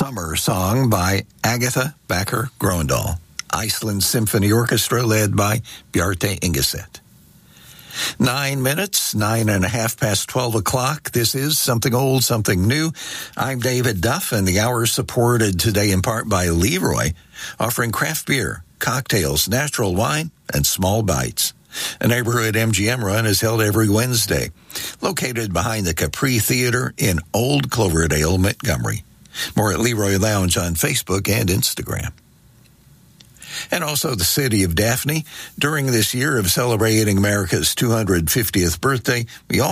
Summer Song by Agatha Backer Grøndahl. Iceland Symphony Orchestra led by Bjarte Ingeset. 9 minutes, 9:30 past 12 o'clock. This is Something Old, Something New. I'm David Duff, and the hour is supported today in part by Leroy, offering craft beer, cocktails, natural wine, and small bites. A neighborhood MGM run is held every Wednesday, located behind the Capri Theater in Old Cloverdale, Montgomery. More at Leroy Lounge on Facebook and Instagram. And also the city of Daphne. During this year of celebrating America's 250th birthday, we